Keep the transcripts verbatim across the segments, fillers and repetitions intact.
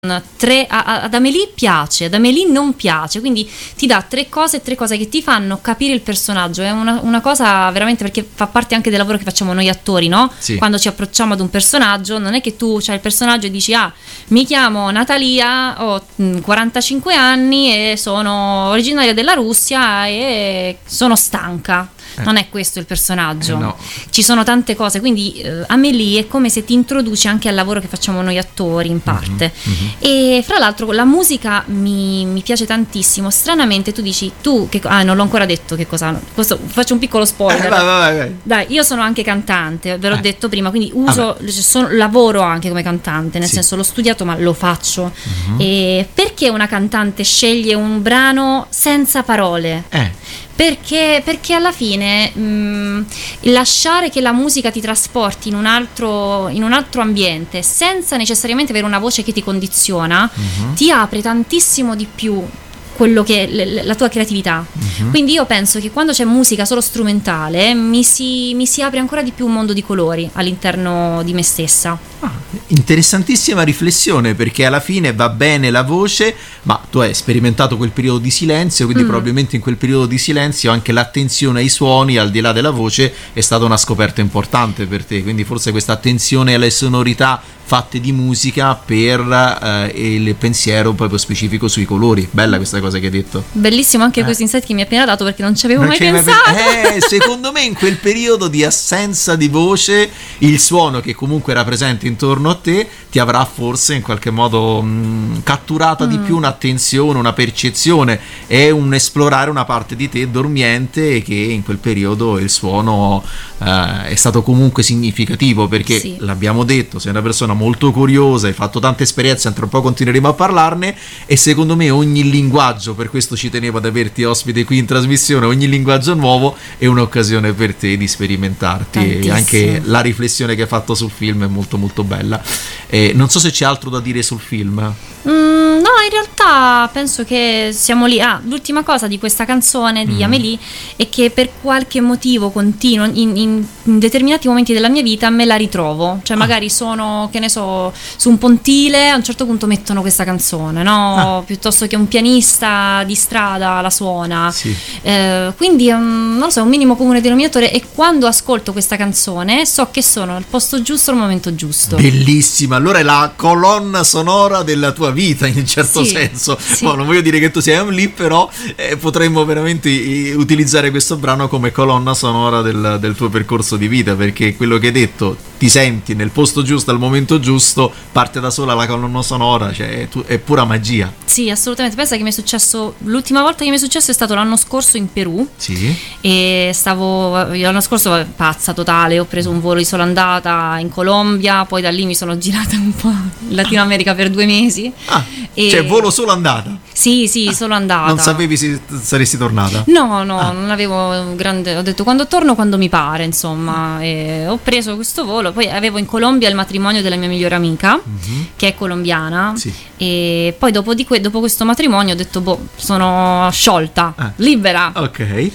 tre, a, ad Amélie piace, ad Amélie non piace, quindi ti dà tre cose, tre cose che ti fanno capire il personaggio. È una, una cosa veramente, perché fa parte anche del lavoro che facciamo noi attori, no? Sì. Quando ci approcciamo ad un personaggio, non è che tu c'hai il personaggio e dici: ah, mi chiamo Natalia, ho quarantacinque anni e sono originaria della Russia e sono stanca. Eh. Non è questo il personaggio. Eh no. Ci sono tante cose, quindi eh, Amélie è come se ti introduce anche al lavoro che facciamo noi attori in parte. Mm-hmm. E fra l'altro la musica mi, mi piace tantissimo. Stranamente tu dici, tu che, ah non l'ho ancora detto che cosa, questo, faccio un piccolo spoiler. Eh, vai, vai, vai. Dai, io sono anche cantante, ve l'ho Eh. detto prima, quindi uso, cioè, sono, lavoro anche come cantante, nel Sì. senso l'ho studiato ma lo faccio. Mhm. E perché una cantante sceglie un brano senza parole? Eh. Perché, perché alla fine mh, lasciare che la musica ti trasporti in un altro, in un altro ambiente senza necessariamente avere una voce che ti condiziona, Mhm. ti apre tantissimo di più quello che è la tua creatività. Mhm. Quindi io penso che quando c'è musica solo strumentale mi si, mi si apre ancora di più un mondo di colori all'interno di me stessa. Ah, interessantissima riflessione, perché alla fine va bene la voce, ma tu hai sperimentato quel periodo di silenzio, quindi Mm. probabilmente in quel periodo di silenzio anche l'attenzione ai suoni al di là della voce è stata una scoperta importante per te, quindi forse questa attenzione alle sonorità fatte di musica per eh, il pensiero proprio specifico sui colori. Bella questa cosa che hai detto. Bellissimo anche Eh. questo insight che mi hai appena dato, perché non ci avevo Non mai ci hai mai pensato. pe- eh, secondo me in quel periodo di assenza di voce il suono che comunque era presente intorno a te ti avrà forse in qualche modo mh, catturata di Mm. più un'attenzione, una percezione e un esplorare una parte di te dormiente, che in quel periodo il suono eh, è stato comunque significativo, perché Sì. l'abbiamo detto, sei una persona molto curiosa, hai fatto tante esperienze, tra un po' continueremo a parlarne, e secondo me ogni linguaggio, per questo ci tenevo ad averti ospite qui in trasmissione, ogni linguaggio nuovo è un'occasione per te di sperimentarti, e Tantissimo. anche la riflessione che hai fatto sul film è molto molto bella. Eh, non so se c'è altro da dire sul film. Mm, no, in realtà penso che siamo lì. Ah, l'ultima cosa di questa canzone di Mm. Amélie è che per qualche motivo continuo in, in- in determinati momenti della mia vita me la ritrovo. Cioè Ah. magari sono, che ne so, su un pontile, a un certo punto mettono questa canzone, no? Ah. Piuttosto che un pianista di strada la suona. Sì. Eh, quindi um, non lo so, è un minimo comune denominatore, e quando ascolto questa canzone so che sono al posto giusto al momento giusto. Bellissima, allora è la colonna sonora della tua vita in un certo Sì, senso. sì. Boh, non voglio dire che tu sei un lì, però eh, potremmo veramente eh, utilizzare questo brano come colonna sonora del, del tuo percorso di vita, perché quello che hai detto, ti senti nel posto giusto al momento giusto, parte da sola la colonna sonora, cioè è, tu- è pura magia. Sì, assolutamente. Pensa che mi è successo, l'ultima volta che mi è successo è stato l'anno scorso in Perù, Sì. e stavo, io l'anno scorso vabbè, pazza totale, ho preso un volo di sola andata in Colombia, poi da lì mi sono girata un po' in Latino America per due mesi. Ah, E- cioè volo solo andata. Sì, sì, solo andata. Non sapevi se saresti tornata? No, no, Ah. non avevo un grande. Ho detto quando torno, quando mi pare, insomma. E ho preso questo volo. Poi avevo in Colombia il matrimonio della mia migliore amica, Mhm. che è colombiana. Sì. E poi dopo, di que- dopo questo matrimonio ho detto, boh, sono sciolta, Ah. libera. Ok.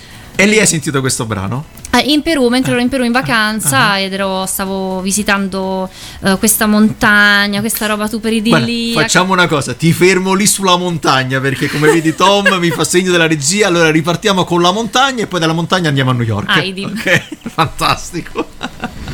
E lì hai sentito questo brano? Eh, In Perù, mentre ero in Perù in vacanza, Ah. ed ero, stavo visitando eh, questa montagna, questa roba super Guarda, idilliaca. facciamo una cosa, ti fermo lì sulla montagna, perché come vedi Tom mi fa segno della regia, allora ripartiamo con la montagna e poi dalla montagna andiamo a New York. Heidi. Ok, fantastico.